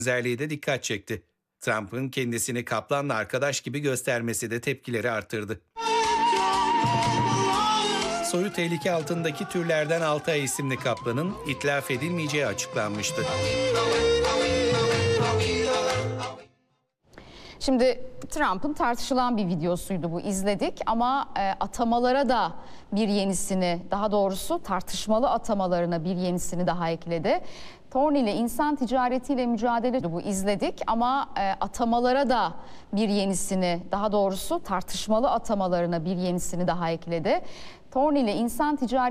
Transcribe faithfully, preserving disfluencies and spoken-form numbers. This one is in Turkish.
benzerliği de dikkat çekti. Trump'ın kendisini kaplanla arkadaş gibi göstermesi de tepkileri arttırdı. Soyu tehlike altındaki türlerden Altay isimli kaplanın itlaf edilmeyeceği açıklanmıştı. Şimdi Trump'ın tartışılan bir videosuydu bu, izledik ama e, atamalara da bir yenisini, daha doğrusu tartışmalı atamalarına bir yenisini daha ekledi. Thorne ile insan ticaretiyle mücadele bu, izledik ama e, atamalara da bir yenisini, daha doğrusu tartışmalı atamalarına bir yenisini daha ekledi. Thorne ile insan ticareti